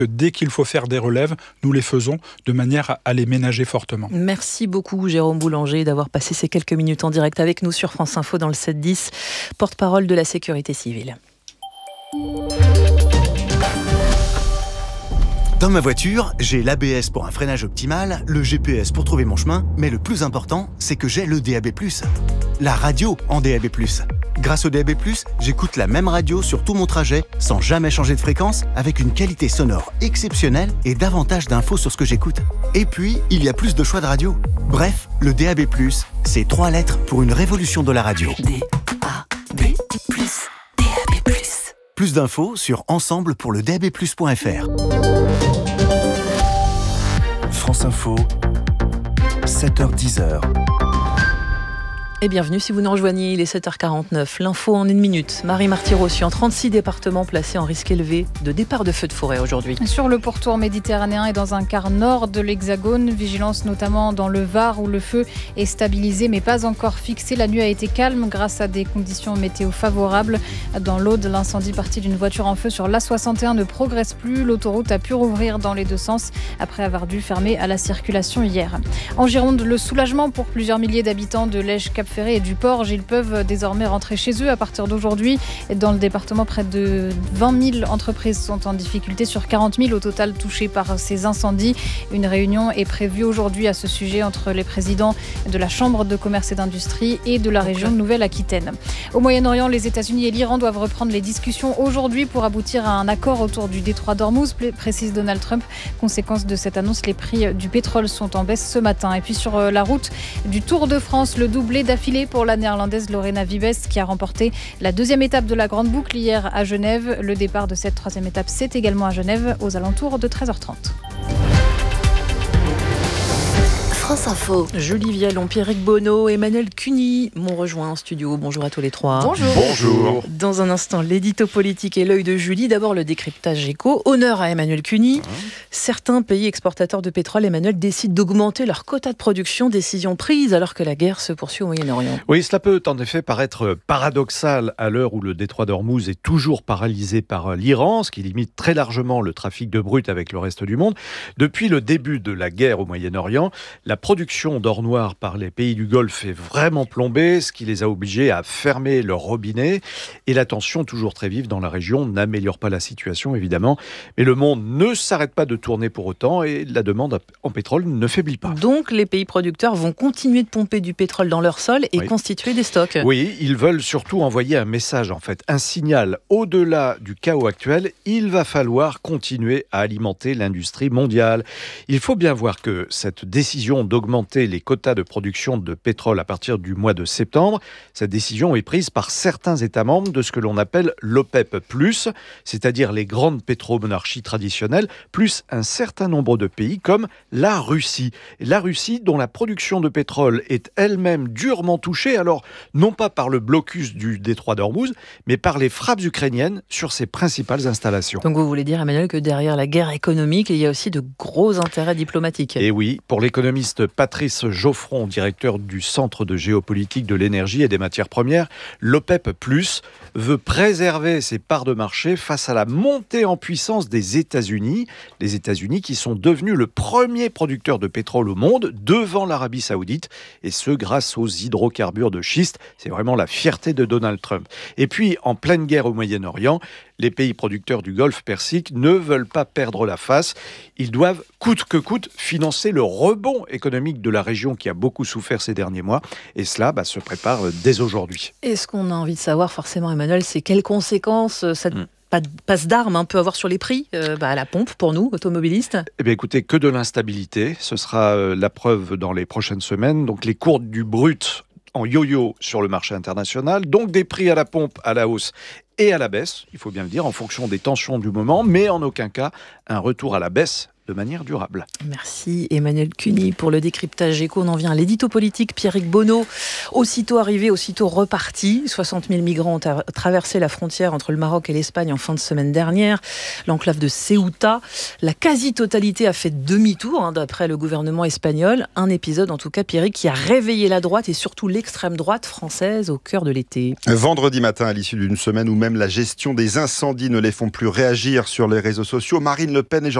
Dès qu'il faut faire des relèves, nous les faisons de manière à les ménager fortement. Merci beaucoup Jérôme Boulanger d'avoir passé ces quelques minutes en direct avec nous sur France Info dans le 7-10, porte-parole de la sécurité civile. Dans ma voiture, j'ai l'ABS pour un freinage optimal, le GPS pour trouver mon chemin, mais le plus important, c'est que j'ai le DAB+, la radio en DAB+. Grâce au DAB+, j'écoute la même radio sur tout mon trajet, sans jamais changer de fréquence, avec une qualité sonore exceptionnelle et davantage d'infos sur ce que j'écoute. Et puis, il y a plus de choix de radio. Bref, le DAB+, c'est 3 lettres pour une révolution de la radio. DAB+, DAB+. Plus d'infos sur ensemble pour le DABplus.fr. France Info, 7h-10h. Et bienvenue si vous nous rejoignez, il est 7h49. L'info en 1 minute. Marie Marty-Rossi, en 36 départements placés en risque élevé de départ de feux de forêt aujourd'hui. Sur le pourtour méditerranéen et dans un quart nord de l'Hexagone, vigilance notamment dans le Var où le feu est stabilisé mais pas encore fixé. La nuit a été calme grâce à des conditions météo favorables. Dans l'Aude, l'incendie parti d'une voiture en feu sur l'A61 ne progresse plus. L'autoroute a pu rouvrir dans les deux sens après avoir dû fermer à la circulation hier. En Gironde, le soulagement pour plusieurs milliers d'habitants de Lège-Cap-Ferré et du Porge. Ils peuvent désormais rentrer chez eux à partir d'aujourd'hui. Dans le département, près de 20 000 entreprises sont en difficulté sur 40 000 au total touchées par ces incendies. Une réunion est prévue aujourd'hui à ce sujet entre les présidents de la Chambre de commerce et d'industrie et de la région de Nouvelle-Aquitaine. Au Moyen-Orient, les États-Unis et l'Iran doivent reprendre les discussions aujourd'hui pour aboutir à un accord autour du détroit d'Ormuz, précise Donald Trump. Conséquence de cette annonce, les prix du pétrole sont en baisse ce matin. Et puis sur la route du Tour de France, le doublé d'affilée pour la néerlandaise Lorena Wiebes qui a remporté la 2e étape de la Grande Boucle hier à Genève. Le départ de cette 3e étape, c'est également à Genève aux alentours de 13h30. France Info. Julie Vialon, Pierrick Bonneau, Emmanuel Cuny m'ont rejoint en studio. Bonjour à tous les trois. Bonjour. Dans un instant, l'édito politique et l'œil de Julie. D'abord, le décryptage éco. Honneur à Emmanuel Cuny. Certains pays exportateurs de pétrole, Emmanuel, décident d'augmenter leur quota de production. Décision prise alors que la guerre se poursuit au Moyen-Orient. Oui, cela peut en effet paraître paradoxal à l'heure où le détroit d'Ormuz est toujours paralysé par l'Iran, ce qui limite très largement le trafic de brut avec le reste du monde. Depuis le début de la guerre au Moyen-Orient, la production d'or noir par les pays du Golfe est vraiment plombée, ce qui les a obligés à fermer leurs robinets. Et la tension, toujours très vive dans la région, n'améliore pas la situation, évidemment. Mais le monde ne s'arrête pas de tourner pour autant et la demande en pétrole ne faiblit pas. Donc, les pays producteurs vont continuer de pomper du pétrole dans leur sol et constituer des stocks. Oui, ils veulent surtout envoyer un message, en fait, un signal. Au-delà du chaos actuel, il va falloir continuer à alimenter l'industrie mondiale. Il faut bien voir que cette décision d'augmenter les quotas de production de pétrole à partir du mois de septembre. Cette décision est prise par certains États membres de ce que l'on appelle l'OPEP+, c'est-à-dire les grandes pétromonarchies traditionnelles, plus un certain nombre de pays comme la Russie. La Russie, dont la production de pétrole est elle-même durement touchée, alors non pas par le blocus du détroit d'Ormuz, mais par les frappes ukrainiennes sur ses principales installations. Donc vous voulez dire, Emmanuel, que derrière la guerre économique, il y a aussi de gros intérêts diplomatiques. Et oui, pour l'économiste Patrice Geoffron, directeur du Centre de géopolitique de l'énergie et des matières premières, l'OPEP+, veut préserver ses parts de marché face à la montée en puissance des États-Unis. Les États-Unis qui sont devenus le premier producteur de pétrole au monde devant l'Arabie Saoudite, et ce grâce aux hydrocarbures de schiste. C'est vraiment la fierté de Donald Trump. Et puis, en pleine guerre au Moyen-Orient, les pays producteurs du Golfe Persique ne veulent pas perdre la face. Ils doivent, coûte que coûte, financer le rebond économique de la région qui a beaucoup souffert ces derniers mois. Et cela se prépare dès aujourd'hui. Et ce qu'on a envie de savoir forcément, Emmanuel, c'est quelles conséquences cette passe d'armes peut avoir sur les prix à la pompe pour nous, automobilistes. Eh bien, écoutez, que de l'instabilité. Ce sera la preuve dans les prochaines semaines. Donc les cours du brut en yo-yo sur le marché international, donc des prix à la pompe à la hausse et à la baisse, il faut bien le dire, en fonction des tensions du moment, mais en aucun cas un retour à la baisse de manière durable. Merci Emmanuel Cuny pour le décryptage éco. On en vient à l'édito politique. Pierrick Bonneau, aussitôt arrivé, aussitôt reparti. 60 000 migrants ont traversé la frontière entre le Maroc et l'Espagne en fin de semaine dernière. L'enclave de Ceuta. La quasi-totalité a fait demi-tour, d'après le gouvernement espagnol. Un épisode, en tout cas, Pierrick, qui a réveillé la droite et surtout l'extrême droite française au cœur de l'été. Vendredi matin, à l'issue d'une semaine où même la gestion des incendies ne les font plus réagir sur les réseaux sociaux, Marine Le Pen et